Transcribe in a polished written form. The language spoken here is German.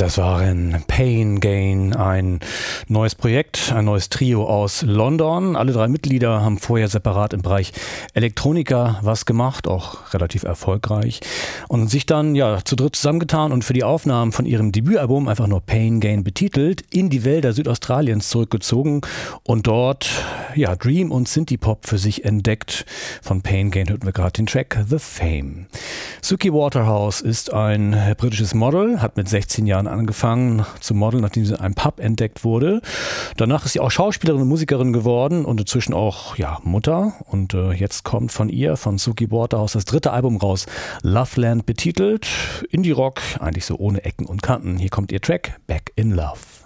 Das waren Pain Gain, ein neues Projekt, ein neues Trio aus London. Alle drei Mitglieder haben vorher separat im Bereich Elektronika was gemacht, auch relativ erfolgreich. Und sich dann zu dritt zusammengetan und für die Aufnahmen von ihrem Debütalbum, einfach nur Pain Gain betitelt, in die Wälder Südaustraliens zurückgezogen und dort Dream und Synthie-Pop für sich entdeckt. Von Pain Gain hörten wir gerade den Track The Fame. Suki Waterhouse ist ein britisches Model, hat mit 16 Jahren angefangen zu modeln, nachdem sie in einem Pub entdeckt wurde. Danach ist sie auch Schauspielerin und Musikerin geworden und inzwischen auch Mutter. Und jetzt kommt von Suki Waterhouse, das dritte Album raus, Loveland betitelt. Indie-Rock, eigentlich so ohne Ecken und Kanten. Hier kommt ihr Track Back in Love.